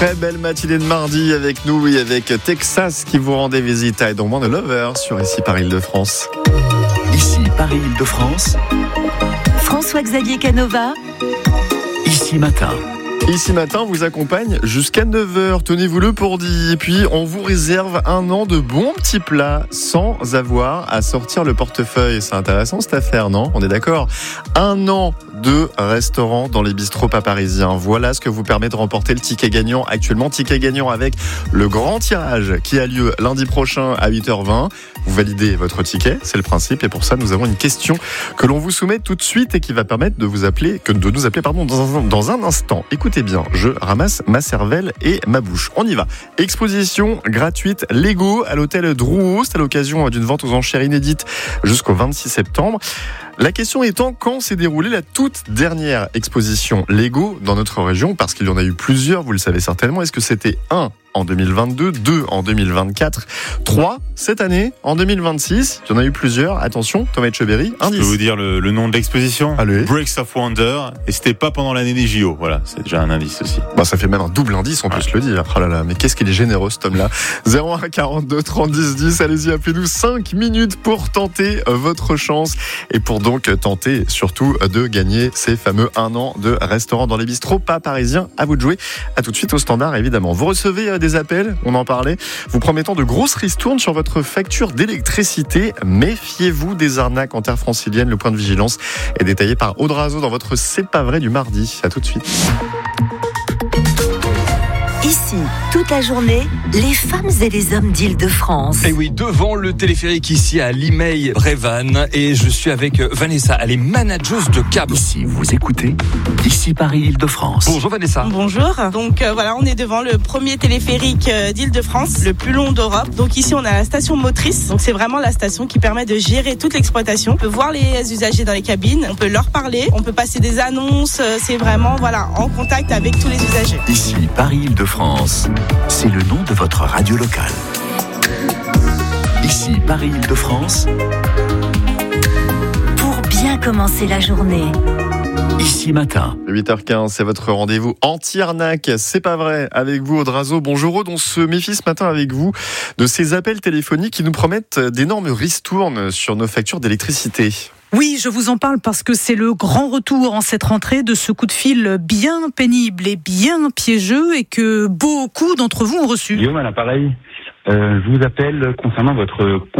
Très belle matinée de mardi avec nous et avec Texas qui vous rendait visite à Don't Want a Lover sur Ici Paris-Île-de-France. Ici Paris-Île-de-France. François-Xavier Canova. Ici Matin. Ici Matin vous accompagne jusqu'à 9h, tenez-vous-le pour dit. Et puis on vous réserve un an de bons petits plats sans avoir à sortir le portefeuille. C'est intéressant cette affaire, non ? On est d'accord ? Un an de restaurants dans les bistrots pas parisiens. Voilà ce que vous permet de remporter le ticket gagnant actuellement. Ticket gagnant avec le grand tirage qui a lieu lundi prochain à 8h20. Vous validez votre ticket, c'est le principe. Et pour ça, nous avons une question que l'on vous soumet tout de suite et qui va permettre de nous appeler dans un instant. Écoutez bien, je ramasse ma cervelle et ma bouche. On y va. Exposition gratuite Lego à l'hôtel Drouot. C'est à l'occasion d'une vente aux enchères inédite jusqu'au 26 septembre. La question étant, quand s'est déroulée la toute dernière exposition Lego dans notre région ? Parce qu'il y en a eu plusieurs, vous le savez certainement. Est-ce que c'était 1 en 2022, 2 en 2024, 3 cette année, en 2026 ? Il y en a eu plusieurs. Attention, Thomas Etcheberry, indice. Je peux vous dire le nom de l'exposition ? Allez. Breaks of Wonder. Et c'était pas pendant l'année des JO. Voilà, c'est déjà un indice aussi. Bah, ça fait même un double indice, on peut se le dire. Oh là là, mais qu'est-ce qu'il est généreux cet homme-là. 01 42 30 10 10. Allez-y, appelez-nous 5 minutes pour tenter votre chance. Et pour donc tenter surtout de gagner ces fameux 1 an de restaurant dans les bistrots pas parisiens. À vous de jouer. À tout de suite au standard, évidemment. Vous recevez des appels, on en parlait, vous promettant de grosses ristournes sur votre facture d'électricité. Méfiez-vous des arnaques en terre francilienne. Le point de vigilance est détaillé par Aude Razo dans votre C'est pas vrai du mardi. À tout de suite. Ici, toute la journée, les femmes et les hommes d'Île-de-France. Et oui, devant le téléphérique ici à Limeil-Brévannes. Et je suis avec Vanessa, elle est manageuse de câble. Ici, vous écoutez Ici Paris-Île-de-France. Bonjour Vanessa. Bonjour. Donc voilà, on est devant le premier téléphérique d'Île-de-France, le plus long d'Europe. Donc ici, on a la station motrice. Donc c'est vraiment la station qui permet de gérer toute l'exploitation. On peut voir les usagers dans les cabines, on peut leur parler, on peut passer des annonces. C'est vraiment en contact avec tous les usagers. Ici Paris-Île-de-France. C'est le nom de votre radio locale. Ici Paris-Île-de-France. Pour bien commencer la journée. Ici Matin. 8h15, c'est votre rendez-vous anti-arnaque. C'est pas vrai. Avec vous, Aude Razo. Bonjour Aude, on se méfie ce matin avec vous de ces appels téléphoniques qui nous promettent d'énormes ristournes sur nos factures d'électricité. Oui, je vous en parle parce que c'est le grand retour en cette rentrée de ce coup de fil bien pénible et bien piégeux et que beaucoup d'entre vous ont reçu. Guillaume à l'appareil, je vous appelle concernant votre